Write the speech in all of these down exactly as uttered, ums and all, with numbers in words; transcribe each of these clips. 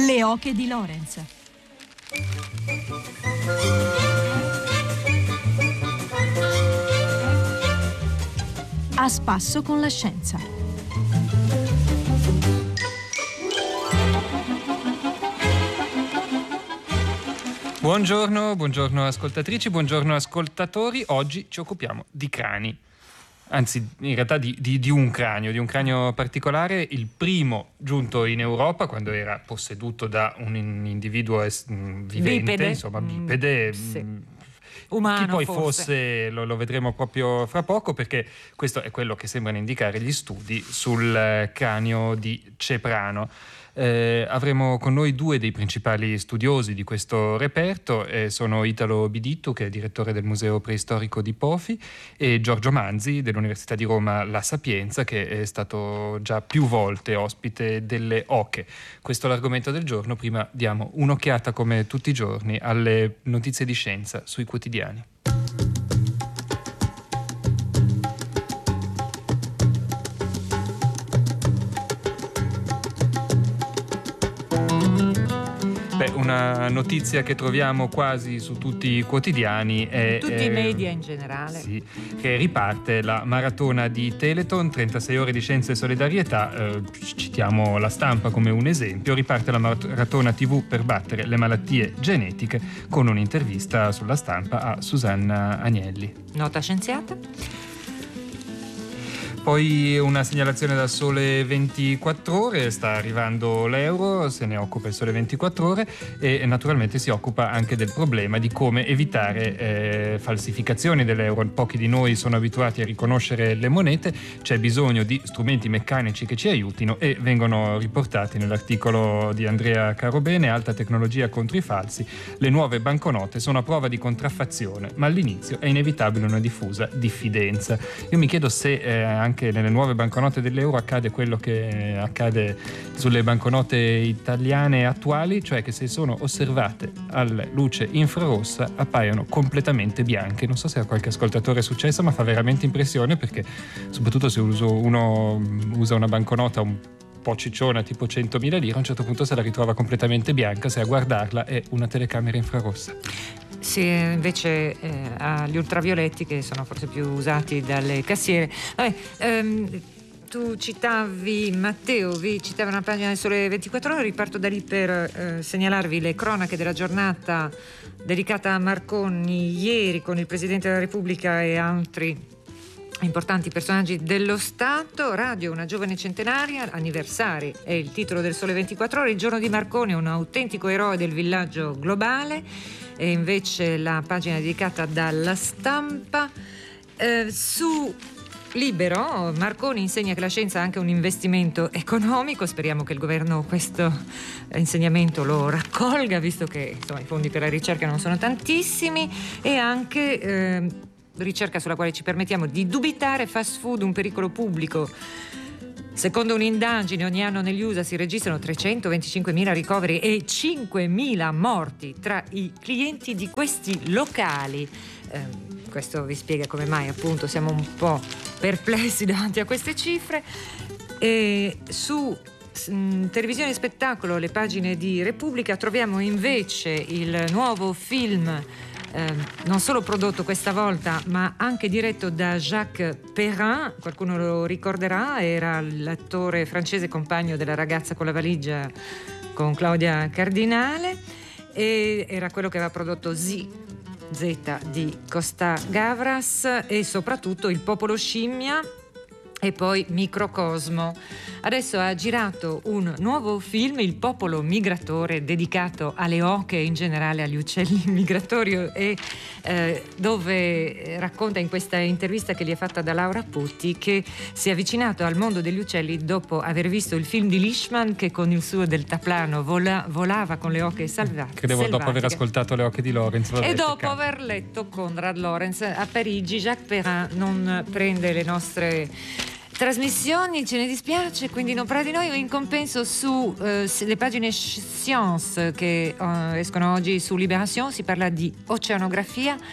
Le oche di Lorenz. A spasso con la scienza. Buongiorno, buongiorno ascoltatrici, buongiorno ascoltatori. Oggi ci occupiamo di crani. Anzi, in realtà di, di, di un cranio, di un cranio particolare, il primo giunto in Europa quando era posseduto da un individuo es, vivente, bipede. insomma bipede, mm, sì. mh, Umano, chi poi forse. fosse lo, lo vedremo proprio fra poco, perché questo è quello che sembrano indicare gli studi sul cranio di Ceprano. Eh, avremo con noi due dei principali studiosi di questo reperto, eh, sono Italo Bidittu, che è direttore del Museo Preistorico di Pofi, e Giorgio Manzi dell'Università di Roma La Sapienza, che è stato già più volte ospite delle Oche. Questo è l'argomento del giorno. Prima diamo un'occhiata, come tutti i giorni, alle notizie di scienza sui quotidiani. Beh, una notizia che troviamo quasi su tutti i quotidiani è... Tutti eh, i media in generale. Sì, che riparte la maratona di Telethon, trentasei ore di scienza e solidarietà. Eh, citiamo La Stampa come un esempio. Riparte la maratona tivù per battere le malattie genetiche, con un'intervista sulla Stampa a Susanna Agnelli. Nota scienziata. Poi una segnalazione dal Sole ventiquattro Ore, sta arrivando l'euro, se ne occupa il Sole ventiquattro Ore e naturalmente si occupa anche del problema di come evitare eh, falsificazioni dell'euro. Pochi di noi sono abituati a riconoscere le monete, c'è bisogno di strumenti meccanici che ci aiutino e vengono riportati nell'articolo di Andrea Carobene, Alta tecnologia contro i falsi. Le nuove banconote sono a prova di contraffazione, ma all'inizio è inevitabile una diffusa diffidenza. Io mi chiedo se eh, anche che nelle nuove banconote dell'euro accade quello che accade sulle banconote italiane attuali, cioè che se sono osservate alla luce infrarossa appaiono completamente bianche. Non so se a qualche ascoltatore è successo, ma fa veramente impressione, perché soprattutto se uso uno usa una banconota un po' cicciona tipo centomila lire, a un certo punto se la ritrova completamente bianca se a guardarla è una telecamera infrarossa. Sì, invece eh, ha gli ultravioletti, che sono forse più usati dalle cassiere. Vabbè, ehm, tu citavi, Matteo, vi citava una pagina del Sole ventiquattro Ore, riparto da lì per eh, segnalarvi le cronache della giornata dedicata a Marconi ieri, con il Presidente della Repubblica e altri importanti personaggi dello Stato. Radio, una giovane centenaria, anniversari è il titolo del Sole ventiquattro Ore. Il giorno di Marconi, un autentico eroe del villaggio globale. E invece la pagina dedicata dalla Stampa. Eh, su Libero, Marconi insegna che la scienza è anche un investimento economico. Speriamo che il governo questo insegnamento lo raccolga, visto che insomma, i fondi per la ricerca non sono tantissimi. E anche eh, ricerca sulla quale ci permettiamo di dubitare: fast food, un pericolo pubblico. Secondo un'indagine, ogni anno negli U S A si registrano trecentoventicinquemila ricoveri e cinquemila morti tra i clienti di questi locali. Eh, questo vi spiega come mai appunto siamo un po' perplessi davanti a queste cifre. E su mh, televisione e spettacolo, le pagine di Repubblica, troviamo invece il nuovo film Eh, non solo prodotto questa volta, ma anche diretto da Jacques Perrin. Qualcuno lo ricorderà, era l'attore francese compagno della ragazza con la valigia con Claudia Cardinale, e era quello che aveva prodotto Z, Z di Costa Gavras, e soprattutto Il popolo scimmia e poi Microcosmo. Adesso ha girato un nuovo film, Il popolo migratore, dedicato alle oche e in generale agli uccelli migratori, e eh, dove racconta in questa intervista che gli è fatta da Laura Putti che si è avvicinato al mondo degli uccelli dopo aver visto il film di Leishman, che con il suo deltaplano vola, volava con le oche salvate. Credevo selvatiche. Dopo aver ascoltato Le oche di Lorenz. E dopo peccato. aver letto Conrad Lorenz a Parigi. Jacques Perrin non prende le nostre trasmissioni, ce ne dispiace, quindi non parla di noi. In compenso su eh, le pagine Science che eh, escono oggi su Libération si parla di oceanografia.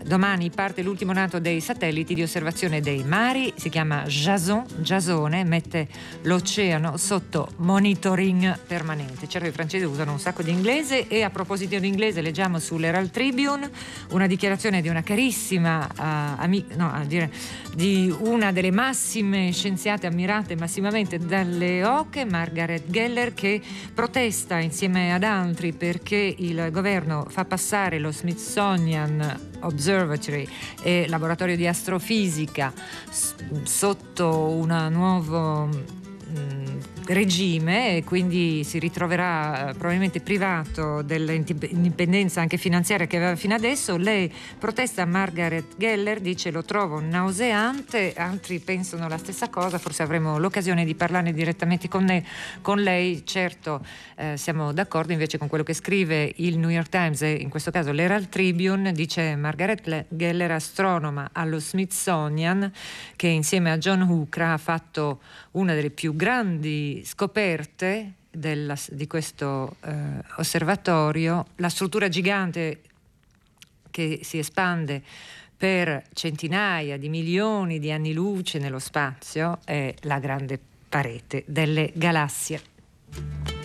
domani parte l'ultimo nato dei satelliti di osservazione dei mari, si chiama Jason, Jasone, mette l'oceano sotto monitoring permanente. Certo, i francesi usano un sacco di inglese, e a proposito di inglese leggiamo sull'Herald Tribune una dichiarazione di una carissima uh, amica, no, a dire, di una delle massime scienziate ammirate massimamente dalle Oche, Margaret Geller, che protesta insieme ad altri perché il governo fa passare lo Smithsonian Observatory e laboratorio di astrofisica s- sotto un nuovo mh, regime, e quindi si ritroverà eh, probabilmente privato dell'indipendenza anche finanziaria che aveva fino adesso. Lei protesta, Margaret Geller dice: lo trovo nauseante, altri pensano la stessa cosa, forse avremo l'occasione di parlarne direttamente con, ne- con lei. Certo, eh, siamo d'accordo invece con quello che scrive il New York Times e in questo caso l'Herald Tribune. Dice Margaret Geller, astronoma allo Smithsonian, che insieme a John Hucra ha fatto una delle più grandi scoperte della, di questo eh, osservatorio, la struttura gigante che si espande per centinaia di milioni di anni luce nello spazio è la grande parete delle galassie.